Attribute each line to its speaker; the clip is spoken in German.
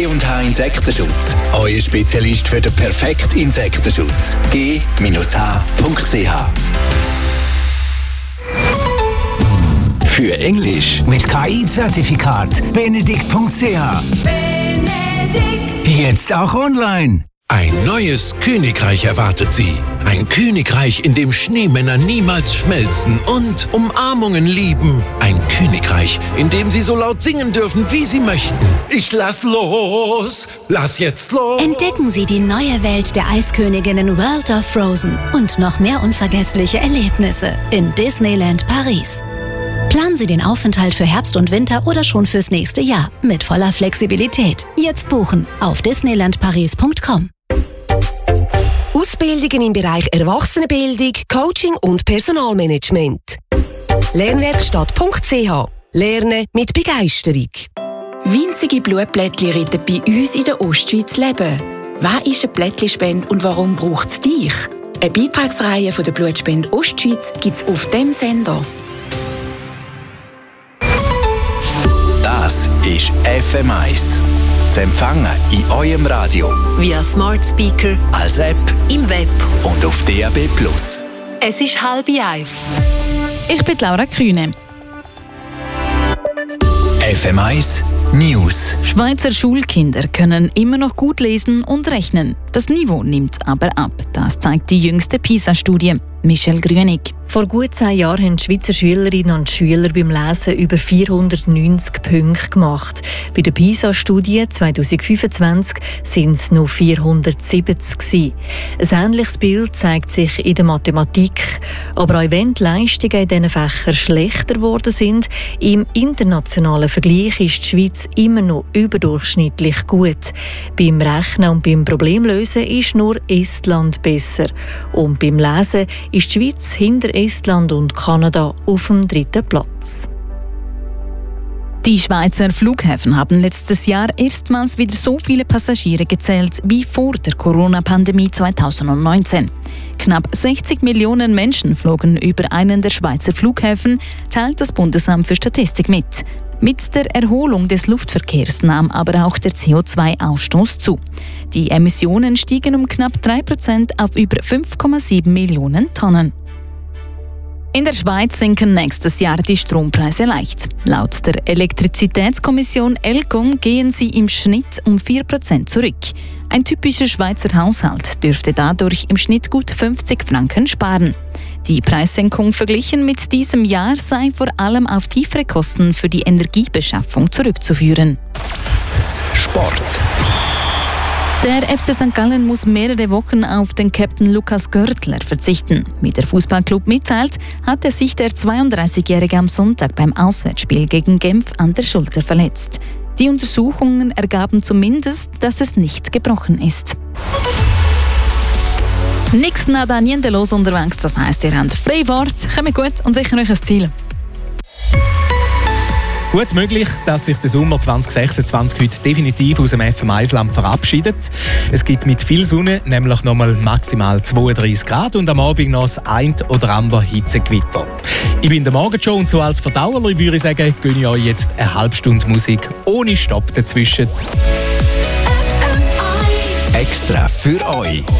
Speaker 1: G&H Insektenschutz. Euer Spezialist für den perfekten Insektenschutz. G-H.ch. Für Englisch mit KI-Zertifikat. Benedikt.ch. Jetzt auch online.
Speaker 2: Ein neues Königreich erwartet Sie. Ein Königreich, in dem Schneemänner niemals schmelzen und Umarmungen lieben. Ein Königreich, in dem Sie so laut singen dürfen, wie Sie möchten. Ich lass los! Lass jetzt los!
Speaker 3: Entdecken Sie die neue Welt der Eisköniginnen World of Frozen und noch mehr unvergessliche Erlebnisse in Disneyland Paris. Planen Sie den Aufenthalt für Herbst und Winter oder schon fürs nächste Jahr mit voller Flexibilität. Jetzt buchen auf disneylandparis.com.
Speaker 4: Ausbildungen im Bereich Erwachsenenbildung, Coaching und Personalmanagement. Lernwerkstatt.ch. Lernen mit Begeisterung.
Speaker 5: Winzige Blutplättchen retten bei uns in der Ostschweiz Leben. Was ist eine Plättchenspende und warum braucht es dich? Eine Beitragsreihe von der Blutspende Ostschweiz gibt es auf dem Sender.
Speaker 1: Das ist FM1. Zu empfangen in eurem Radio,
Speaker 6: via Smart Speaker,
Speaker 1: als App,
Speaker 6: im Web
Speaker 1: und auf DAB+.
Speaker 6: Es ist 12:30. Ich bin Laura Kühne.
Speaker 1: FM1 News.
Speaker 6: Schweizer Schulkinder können immer noch gut lesen und rechnen. Das Niveau nimmt aber ab. Das zeigt die jüngste PISA-Studie. Michelle Grünig.
Speaker 7: Vor gut 10 Jahren haben die Schweizer Schülerinnen und Schüler beim Lesen über 490 Punkte gemacht. Bei der PISA-Studie 2025 sind es noch 470 gewesen. Ein ähnliches Bild zeigt sich in der Mathematik. Aber auch wenn die Leistungen in diesen Fächern schlechter geworden sind, im internationalen Vergleich ist die Schweiz immer noch überdurchschnittlich gut. Beim Rechnen und beim Problemlösen ist nur Estland besser. Und beim Lesen ist die Schweiz hinter Estland und Kanada auf dem 3. Platz.
Speaker 6: Die Schweizer Flughäfen haben letztes Jahr erstmals wieder so viele Passagiere gezählt wie vor der Corona-Pandemie 2019. Knapp 60 Millionen Menschen flogen über einen der Schweizer Flughäfen, teilt das Bundesamt für Statistik mit. Mit der Erholung des Luftverkehrs nahm aber auch der CO2-Ausstoß zu. Die Emissionen stiegen um knapp 3% auf über 5,7 Millionen Tonnen. In der Schweiz sinken nächstes Jahr die Strompreise leicht. Laut der Elektrizitätskommission ELCOM gehen sie im Schnitt um 4% zurück. Ein typischer Schweizer Haushalt dürfte dadurch im Schnitt gut 50 Franken sparen. Die Preissenkung verglichen mit diesem Jahr sei vor allem auf tiefere Kosten für die Energiebeschaffung zurückzuführen.
Speaker 1: Sport.
Speaker 6: Der FC St. Gallen muss mehrere Wochen auf den Captain Lukas Görtler verzichten. Wie der Fußballclub mitteilt, hat er sich der 32-Jährige am Sonntag beim Auswärtsspiel gegen Genf an der Schulter verletzt. Die Untersuchungen ergaben zumindest, dass es nicht gebrochen ist. Nix nada niente los unterwegs, das heisst, ihr habt Freifahrt, kommt gut und sicher euch ein Ziel.
Speaker 8: Gut möglich, dass sich der Sommer 2026 heute definitiv aus dem FM1-Land verabschiedet. Es gibt mit viel Sonne nämlich nochmal maximal 32 Grad und am Abend noch das ein oder andere Hitzegewitter. Ich bin der Morgenshow und so als Verdauerli würde ich sagen, gönne ich euch jetzt eine halbe Stunde Musik ohne Stopp dazwischen.
Speaker 1: Extra für euch.